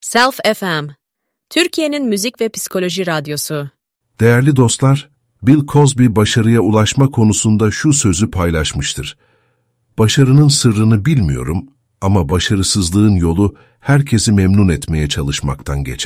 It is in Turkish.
Self FM, Türkiye'nin müzik ve psikoloji radyosu. Değerli dostlar, Bill Cosby başarıya ulaşma konusunda şu sözü paylaşmıştır. Başarının sırrını bilmiyorum ama başarısızlığın yolu herkesi memnun etmeye çalışmaktan geçer.